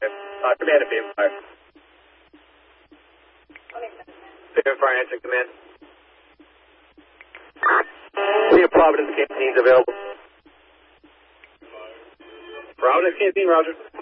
Command at Beam Fire. Beam Fire, answering command. We have Providence Canteens available. Providence Canteen, roger.